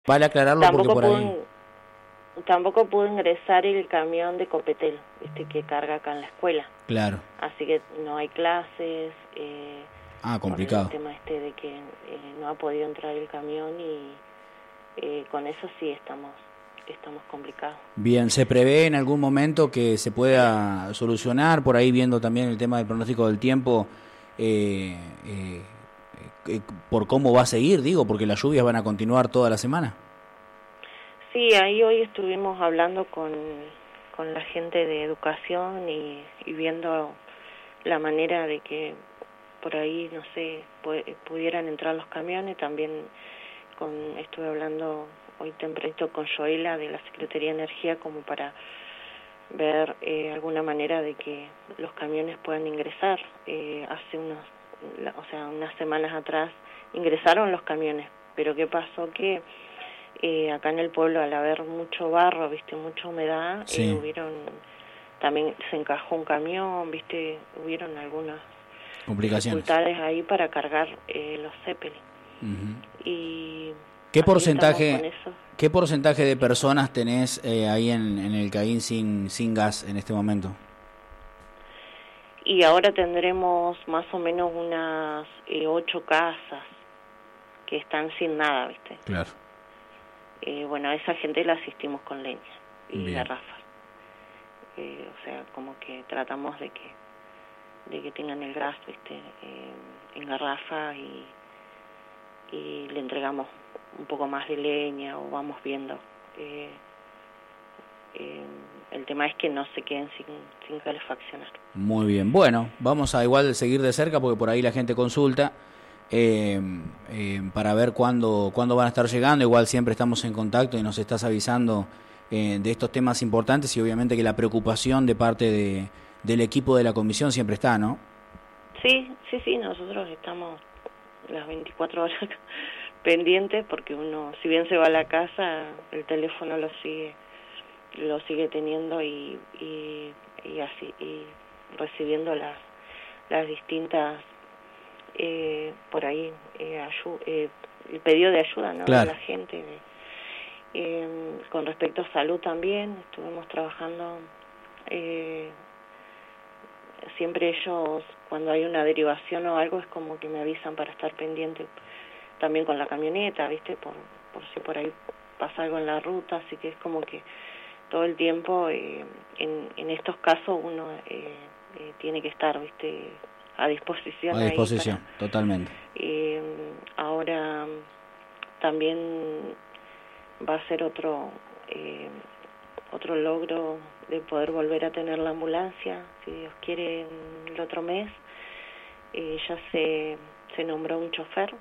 Vale aclararlo porque Tampoco por ahí... tampoco pudo ingresar el camión de Copetel, que carga acá en la escuela. Claro. Así que no hay clases, por el Complicado. tema de que no ha podido entrar el camión y con eso sí estamos complicados. Bien, ¿se prevé en algún momento que se pueda solucionar? Por ahí viendo también el tema del pronóstico del tiempo, eh, eh, por cómo va a seguir, digo, porque las lluvias van a continuar toda la semana. Sí, ahí hoy estuvimos hablando con la gente de educación y viendo la manera de que por ahí, no sé, pudieran entrar los camiones. También estuve hablando hoy tempranito con Joela de la Secretaría de Energía como para ver alguna manera de que los camiones puedan ingresar. Hace unas semanas atrás ingresaron los camiones, pero ¿qué pasó? Que acá en el pueblo, al haber mucho barro, mucha humedad, Sí. también se encajó un camión, hubieron algunas Complicaciones. dificultades ahí para cargar los Zeppelin. Y ¿Qué así estamos con porcentaje, eso. qué porcentaje de personas tenés ahí en el Caín sin gas en este momento? Y ahora tendremos más o menos unas 8 casas que están sin nada, Claro. Bueno, a esa gente la asistimos con leña y Bien. garrafas. O sea, como que tratamos de que tengan el gas, en garrafa y le entregamos un poco más de leña o vamos viendo. El tema es que no se queden sin calefaccionar. Muy bien. Bueno, vamos a igual seguir de cerca porque por ahí la gente consulta para ver cuándo van a estar llegando. Igual siempre estamos en contacto y nos estás avisando de estos temas importantes y obviamente que la preocupación de parte del equipo de la comisión siempre está, ¿no? Sí, nosotros estamos las 24 horas pendientes porque uno, si bien se va a la casa, el teléfono lo sigue teniendo y así, y recibiendo las distintas por ahí el pedido de ayuda, ¿no? Claro. De la gente. Con respecto a salud también estuvimos trabajando, siempre ellos cuando hay una derivación o algo es como que me avisan para estar pendiente también con la camioneta, por si por ahí pasa algo en la ruta, así que es como que todo el tiempo en estos casos uno tiene que estar a disposición. A disposición, totalmente. Ahora también va a ser otro logro de poder volver a tener la ambulancia, si Dios quiere, el otro mes. Ya se nombró un chofer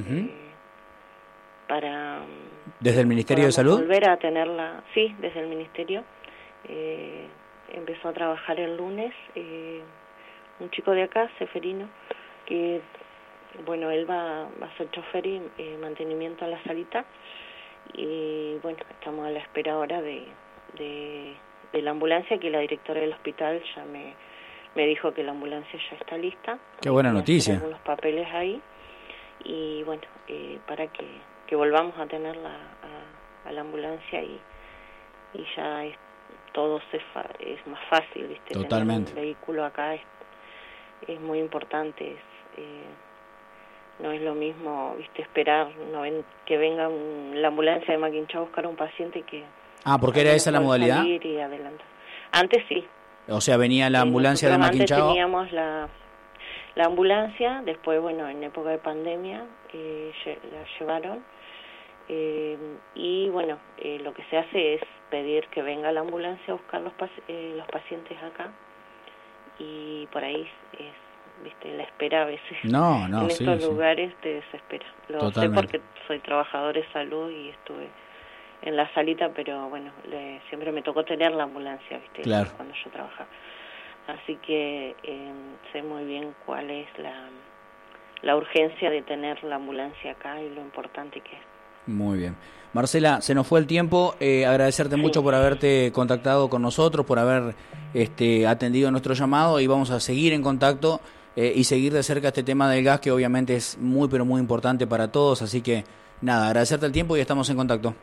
para ¿Desde el Ministerio de Salud? volver a tenerla, sí, desde el Ministerio. Empezó a trabajar el lunes un chico de acá, Seferino, que bueno, él va a ser chofer y mantenimiento a la salita, y bueno, estamos a la espera ahora de la ambulancia, que la directora del hospital ya me dijo que la ambulancia ya está lista. Qué buena noticia. Algunos papeles ahí y bueno, para que volvamos a tener a la ambulancia y ya todo es más fácil, Totalmente. Tener un vehículo acá es muy importante, no es lo mismo, esperar que venga la ambulancia de Maquinchá a buscar a un paciente que... porque era esa la modalidad. Y adelantar. Antes sí. O sea, venía la ambulancia de Maquinchá. Antes teníamos la ambulancia, después, bueno, en época de pandemia la llevaron, y bueno, lo que se hace es pedir que venga la ambulancia a buscar los pacientes acá, y por ahí la espera a veces en estos lugares te desespera. Lo sé porque soy trabajador de salud y estuve en la salita, pero bueno, siempre me tocó tener la ambulancia, Claro. Cuando yo trabajaba. Así que sé muy bien cuál es la urgencia de tener la ambulancia acá y lo importante que es. Muy bien. Marcela, se nos fue el tiempo. Agradecerte mucho por haberte contactado con nosotros, por haber atendido nuestro llamado, y vamos a seguir en contacto y seguir de cerca este tema del gas, que obviamente es muy, pero muy importante para todos. Así que nada, agradecerte el tiempo y estamos en contacto.